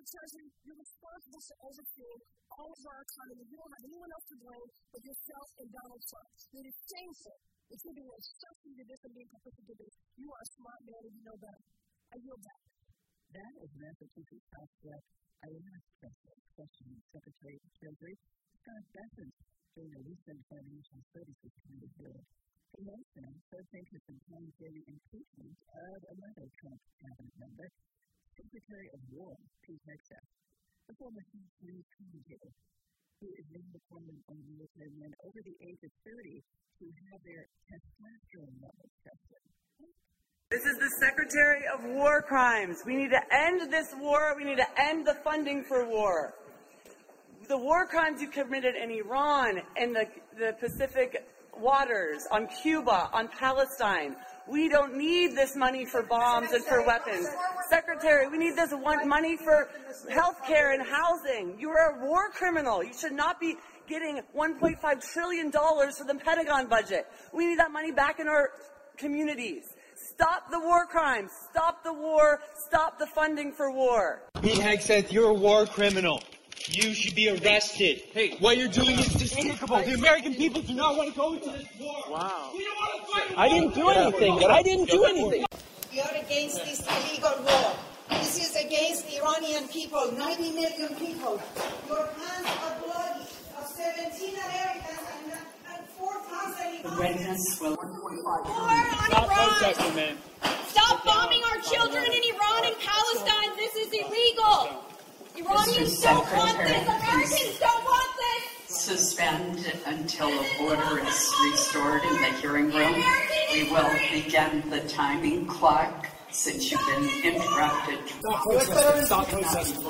Treasury, you're responsible for overseeing all of our economy. You don't have anyone else to blame but yourself and Donald Trump. It is shameful that you're being associated with this and being complicit with this. You are a smart man and you know better. I yield back. That is Massachusetts House Rep Ilana Pressley questioning Secretary of the Treasury Scott Bessent during a recent financial services committee hearing. The motion says has been calling for the impeachment of another Trump cabinet member, Secretary of War Pete Hegseth, the former news commentator, who is being reported on military men over the age of 30 who have their testosterone levels tested. This is the Secretary of War Crimes. We need to end this war. We need to end the funding for war. The war crimes you committed in Iran and the Pacific waters, on Cuba, on Palestine. We don't need this money for bombs and for weapons. Secretary, we need this money for health care and housing. You are a war criminal. You should not be getting $1.5 trillion for the Pentagon budget. We need that money back in our communities. Stop the war crimes. Stop the war. Stop the funding for war. Pete Hegseth, you're a war criminal. You should be arrested. Hey, what you're doing is despicable. The American people do not want to go into this war. Wow. We don't want to fight. I didn't do anything. I didn't do anything. We are against this illegal war. This is against the Iranian people, 90 million people. Your hands are bloody. Of 17 Americans and 4,000 Iranians. War on Iran. Stop bombing our children in Iran and Palestine. This is illegal. Iranians don't want this. Americans don't want this. Suspend until order is restored in the hearing room. We will begin the timing clock since you've been interrupted. Stop protesting.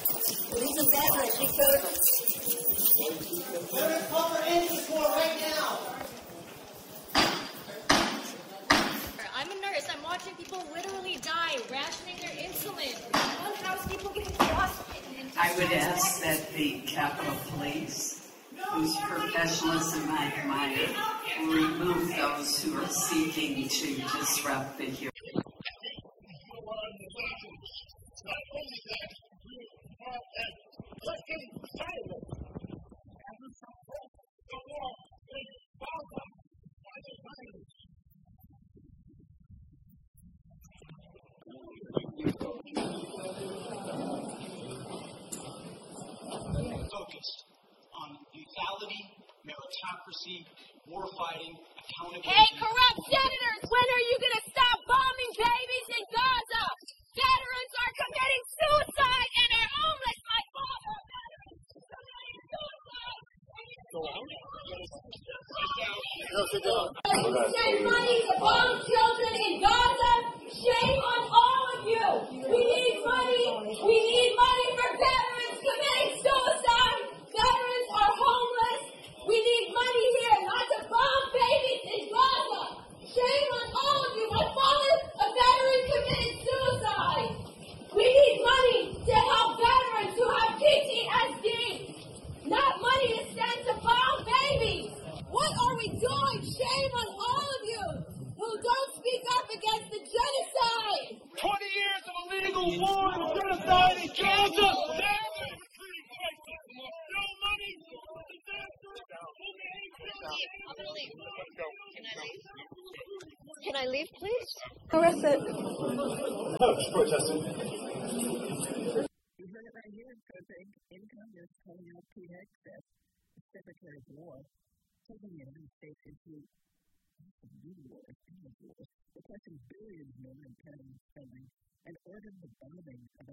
There is proper end to this war right now. I'm a nurse. I'm watching people literally die, rationing their insulin. One house, people getting frostbitten. I would ask that the Capitol Police, whose professionalism I admire, remove those who are seeking to disrupt the hearing. Focused on lethality, meritocracy, war fighting, accountability. Hey, corrupt senators, when are you going to stop bombing babies in Gaza? Veterans are committing suicide and are homeless. My father, veterans committing suicide. Send money to bomb children in Gaza. Shame on all of you. We need money. We need money for veterans committing suicide. Veterans are homeless. We need money here, not to bomb babies in Gaza. Shame on all of you. My father's a veteran committed suicide. We need money to help veterans who have PTSD, not money to send to bomb babies. What are we doing? Shame on all of you who don't speak up against the genocide. 20 years of illegal war and genocide in Gaza. No money. Can I leave, please? You Carissa. heard it right here, President in Congress calling out Pete Hegseth, the Secretary of War, taking the United States into new war, requesting billions more in Pentagon spending, and ordered the bombing of a